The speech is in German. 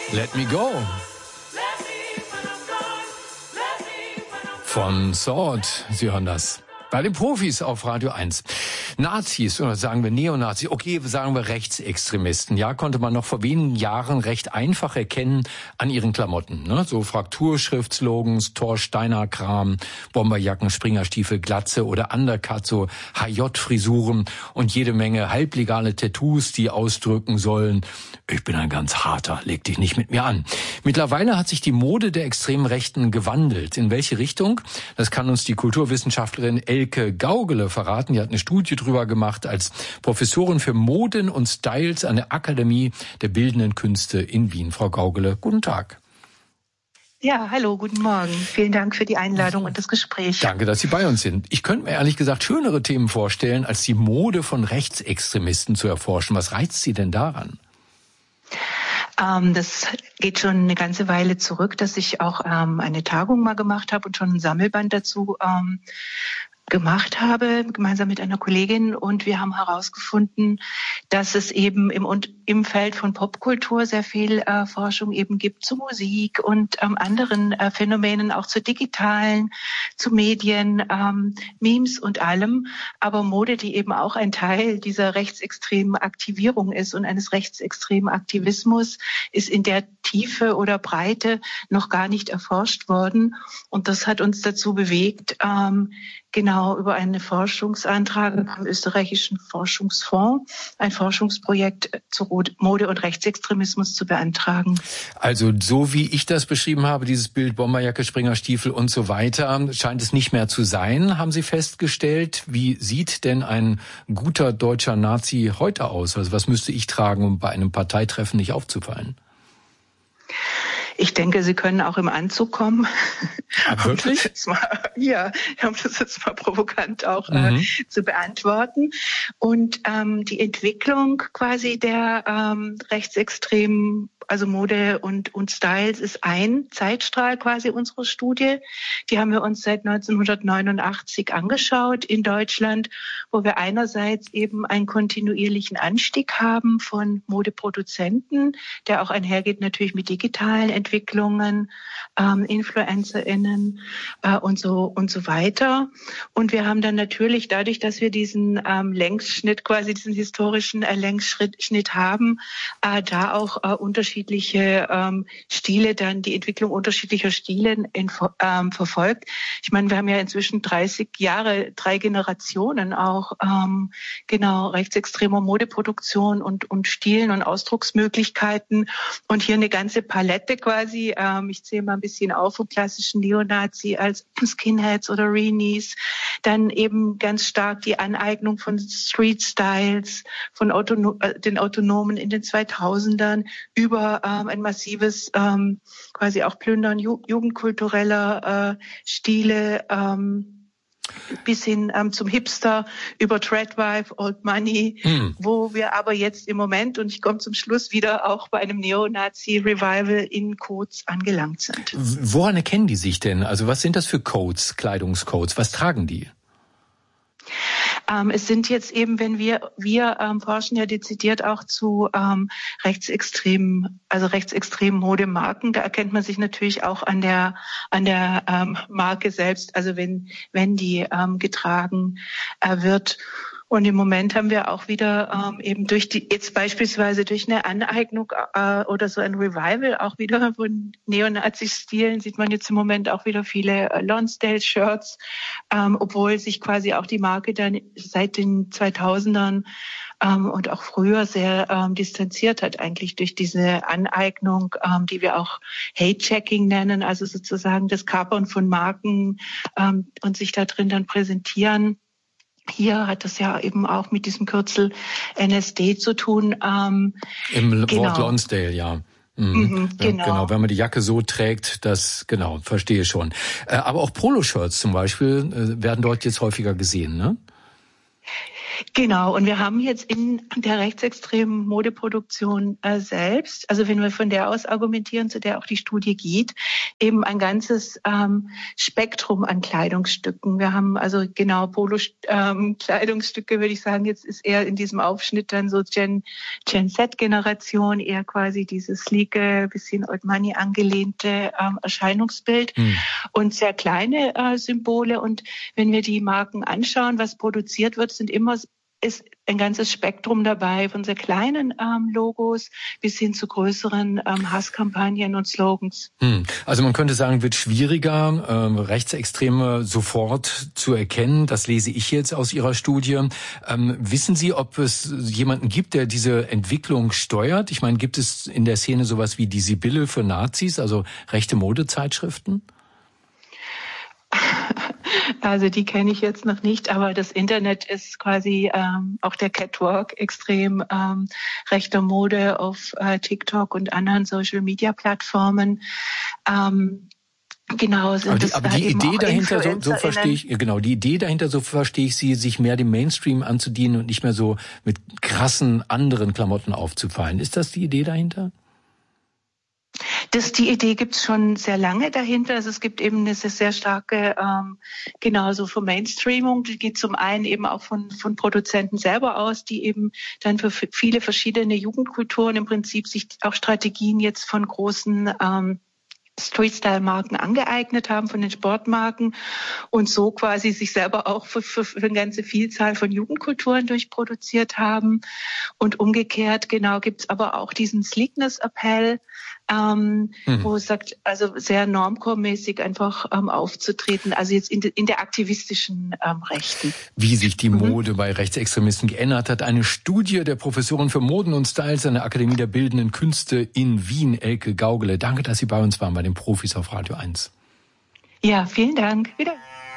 Let Me Go von Sword. Sie hören das bei den Profis auf Radio 1. Nazis, oder sagen wir Neonazis, okay, sagen wir Rechtsextremisten. Ja, konnte man noch vor wenigen Jahren recht einfach erkennen an ihren Klamotten. Ne? So Frakturschriftslogans, Thor-Steiner-Kram, Bomberjacken, Springerstiefel, Glatze oder Undercut, so HJ-Frisuren und jede Menge halblegale Tattoos, die ausdrücken sollen: Ich bin ein ganz harter, leg dich nicht mit mir an. Mittlerweile hat sich die Mode der extremen Rechten gewandelt. In welche Richtung? Das kann uns die Kulturwissenschaftlerin Elke Gaugele verraten. Die hat eine Studie drüber gemacht als Professorin für Moden und Styles an der Akademie der Bildenden Künste in Wien. Frau Gaugele, guten Tag. Ja, hallo, guten Morgen. Vielen Dank für die Einladung und das Gespräch. Danke, dass Sie bei uns sind. Ich könnte mir ehrlich gesagt schönere Themen vorstellen, als die Mode von Rechtsextremisten zu erforschen. Was reizt Sie denn daran? Das geht schon eine ganze Weile zurück, dass ich auch eine Tagung mal gemacht habe und schon ein Sammelband dazu gemacht habe, gemeinsam mit einer Kollegin. Und wir haben herausgefunden, dass es eben im Feld von Popkultur sehr viel Forschung eben gibt zu Musik und anderen Phänomenen, auch zu digitalen, zu Medien, Memes und allem. Aber Mode, die eben auch ein Teil dieser rechtsextremen Aktivierung ist und eines rechtsextremen Aktivismus, ist in der Tiefe oder Breite noch gar nicht erforscht worden. Und das hat uns dazu bewegt, genau über einen Forschungsantrag am österreichischen Forschungsfonds ein Forschungsprojekt zu Mode und Rechtsextremismus zu beantragen. Also so wie ich das beschrieben habe, dieses Bild Bomberjacke, Springerstiefel und so weiter, scheint es nicht mehr zu sein, haben Sie festgestellt. Wie sieht denn ein guter deutscher Nazi heute aus? Also was müsste ich tragen, um bei einem Parteitreffen nicht aufzufallen? Ich denke, Sie können auch im Anzug kommen. Wirklich? Um das jetzt mal provokant auch zu beantworten. Und die Entwicklung quasi der rechtsextremen, also Mode und Styles, ist ein Zeitstrahl quasi unserer Studie. Die haben wir uns seit 1989 angeschaut in Deutschland, wo wir einerseits eben einen kontinuierlichen Anstieg haben von Modeproduzenten, der auch einhergeht natürlich mit digitalen Entwicklungen, InfluencerInnen und so weiter. Und wir haben dann natürlich dadurch, dass wir diesen Längsschnitt, quasi diesen historischen Längsschnitt haben, da auch unterschiedliche Stile, dann die Entwicklung unterschiedlicher Stile verfolgt. Ich meine, wir haben ja inzwischen 30 Jahre, 3 Generationen auch rechtsextremer Modeproduktion und Stilen und Ausdrucksmöglichkeiten und hier eine ganze Palette quasi. Ich zähle mal ein bisschen auf vom klassischen Neonazi als Skinheads oder Reenies, dann eben ganz stark die Aneignung von Street Styles, von den Autonomen in den 2000ern über ein massives quasi auch Plündern jugendkultureller Stile bis hin zum Hipster über Tradwife, Old Money, wo wir aber jetzt im Moment, und ich komme zum Schluss wieder, auch bei einem Neonazi-Revival in Codes angelangt sind. Woran erkennen die sich denn? Also was sind das für Codes, Kleidungscodes? Was tragen die? Es sind jetzt eben, wenn wir forschen ja dezidiert auch zu rechtsextremen Modemarken. Da erkennt man sich natürlich auch an der Marke selbst, also wenn die getragen wird. Und im Moment haben wir auch wieder eben jetzt beispielsweise durch eine Aneignung oder so ein Revival auch wieder von Neonazi-Stilen sieht man jetzt im Moment auch wieder viele Lonsdale-Shirts, obwohl sich quasi auch die Marke dann seit den 2000ern und auch früher sehr distanziert hat eigentlich durch diese Aneignung, die wir auch Hate-Checking nennen, also sozusagen das Kapern von Marken und sich da drin dann präsentieren. Hier hat das ja eben auch mit diesem Kürzel NSD zu tun. Im Wort Lonsdale, ja. Genau, wenn man die Jacke so trägt, verstehe schon. Aber auch Poloshirts zum Beispiel werden dort jetzt häufiger gesehen, ne? Genau, und wir haben jetzt in der rechtsextremen Modeproduktion selbst, also wenn wir von der aus argumentieren, zu der auch die Studie geht, eben ein ganzes Spektrum an Kleidungsstücken. Wir haben also genau Polo-Kleidungsstücke, würde ich sagen, jetzt ist eher in diesem Aufschnitt dann so Gen Z-Generation, eher quasi dieses sleeke, bisschen Old Money angelehnte Erscheinungsbild und sehr kleine Symbole. Und wenn wir die Marken anschauen, was produziert wird, ist ein ganzes Spektrum dabei, von sehr kleinen Logos bis hin zu größeren Hasskampagnen und Slogans. Also man könnte sagen, wird schwieriger, Rechtsextreme sofort zu erkennen. Das lese ich jetzt aus Ihrer Studie. Wissen Sie, ob es jemanden gibt, der diese Entwicklung steuert? Ich meine, gibt es in der Szene sowas wie die Sibylle für Nazis, also rechte Modezeitschriften? Also die kenne ich jetzt noch nicht, aber das Internet ist quasi auch der Catwalk extrem rechter Mode auf TikTok und anderen Social-Media-Plattformen. Genau, aber die Idee dahinter, so verstehe ich, genau, die Idee dahinter, so verstehe ich sie, sich mehr dem Mainstream anzudienen und nicht mehr so mit krassen anderen Klamotten aufzufallen. Ist das die Idee dahinter? Die Idee gibt's schon sehr lange dahinter. Also es gibt eben eine sehr starke, genauso von Mainstreaming. Die geht zum einen eben auch von Produzenten selber aus, die eben dann für viele verschiedene Jugendkulturen im Prinzip sich auch Strategien jetzt von großen Street-Style-Marken angeeignet haben, von den Sportmarken und so quasi sich selber auch für eine ganze Vielzahl von Jugendkulturen durchproduziert haben. Und umgekehrt, genau, gibt's aber auch diesen Sleekness-Appell, wo es sagt, also sehr normcore-mäßig einfach aufzutreten, also jetzt in der aktivistischen Rechten. Wie sich die Mode bei Rechtsextremisten geändert hat. Eine Studie der Professorin für Moden und Styles an der Akademie der Bildenden Künste in Wien, Elke Gaugele. Danke, dass Sie bei uns waren, bei den Profis auf Radio 1. Ja, vielen Dank. Wieder.